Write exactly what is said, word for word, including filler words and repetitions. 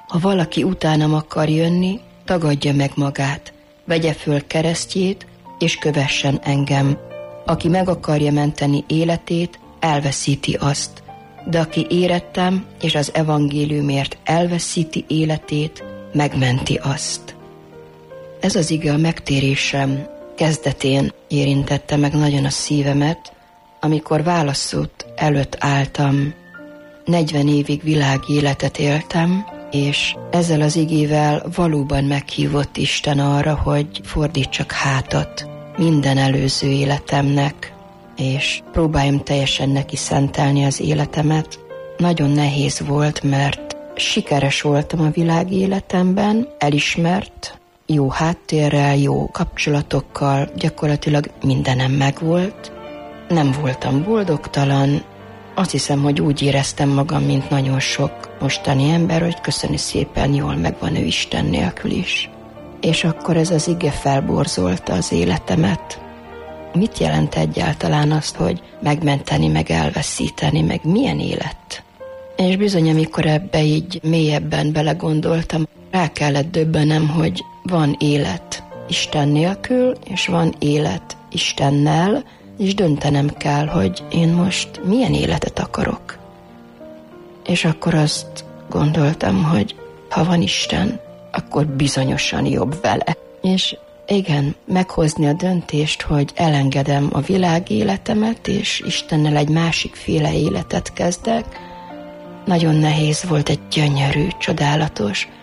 Ha valaki utánam akar jönni, tagadja meg magát, vegye föl keresztjét, és kövessen engem. Aki meg akarja menteni életét, elveszíti azt. De aki érettem, és az evangéliumért elveszíti életét, megmenti azt. Ez az ige a megtérésem kezdetén érintette meg nagyon a szívemet, amikor válaszút előtt álltam. negyven évig világéletet éltem, és ezzel az igével valóban meghívott Isten arra, hogy fordítsak hátat minden előző életemnek, és próbáljam teljesen neki szentelni az életemet. Nagyon nehéz volt, mert sikeres voltam a világéletemben, elismert, jó háttérrel, jó kapcsolatokkal, gyakorlatilag mindenem megvolt. Nem voltam boldogtalan, azt hiszem, hogy úgy éreztem magam, mint nagyon sok mostani ember, hogy köszöni szépen, jól megvan ő Isten nélkül is. És akkor ez az ige felborzolta az életemet. Mit jelent egyáltalán azt, hogy megmenteni, meg elveszíteni, meg milyen élet? És bizony, amikor ebbe így mélyebben belegondoltam, rá kellett döbbenem, hogy van élet Isten nélkül, és van élet Istennel, és döntenem kell, hogy én most milyen életet akarok. És akkor azt gondoltam, hogy ha van Isten, akkor bizonyosan jobb vele. És igen, meghozni a döntést, hogy elengedem a világéletemet, és Istennel egy másikféle életet kezdek, nagyon nehéz volt, egy gyönyörű, csodálatos,